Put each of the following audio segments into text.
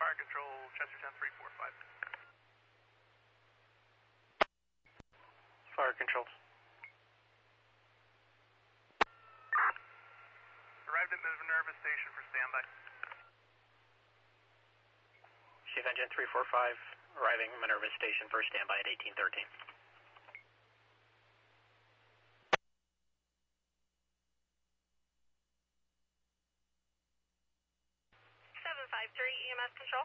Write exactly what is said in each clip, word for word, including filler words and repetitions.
Fire Control, Chester ten three four five. Fire Control. Arrived at Minerva Station for standby. Chief Engine three four five, arriving Minerva Station for standby at eighteen thirteen. seven five three, E M S Control.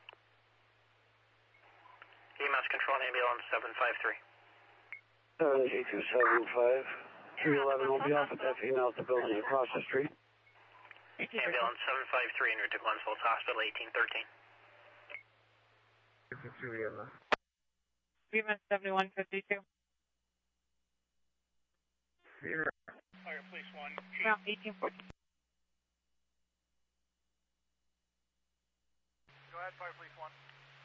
E M S Control, ambulance seven five three. seven eight two seven five. three eleven will be off at that female at the building across the street. Ambulance seven five three en route to Glensville Hospital, eighteen thirteen. E M S seventy-one fifty-two. Fire Police one, Route eighteen fourteen. Go ahead, Fire Police one.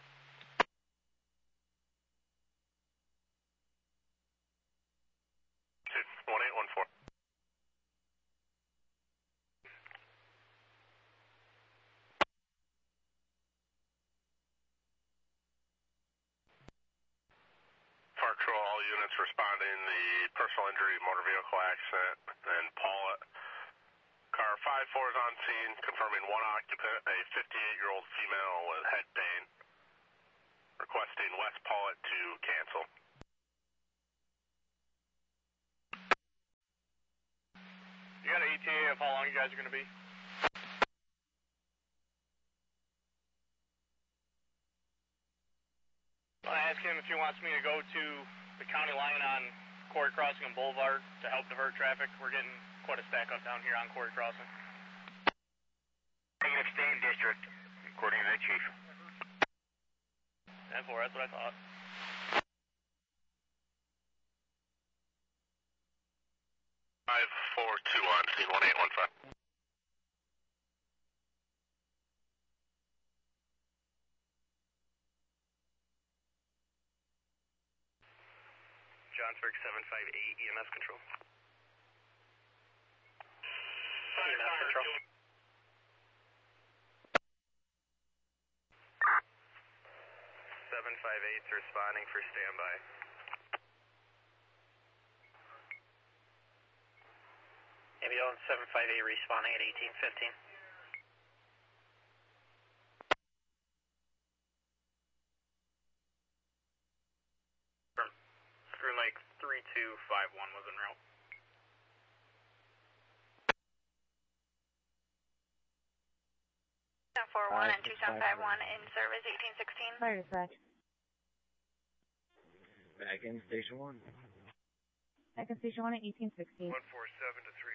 one eight one four. Fire Control, all units responding the personal injury motor vehicle accident in Paulette. Car five four is on scene, confirming one occupant, a fifty-eight-year-old female with head pain, requesting West Paulette to cancel. You got an E T A of how long you guys are going to be? I asked him if he wants me to go to the county line on Quarry Crossing and Boulevard to help divert traffic. We're getting quite a stack up down here on Quarry Crossing. Negative, stay in district, according to the chief. ten four, that's what I thought. five four two on scene one eight one five. Johnsburg seven five eight, E M S Control. E M S Control. seven five eight's responding for standby. Ambulance seven five eight responding at eighteen fifteen. Through like three two five one was en route. ten four one and two seven five one in service eighteen sixteen. Fire dispatch. Back in station one. Back in station one at eighteen sixteen. one four seven to three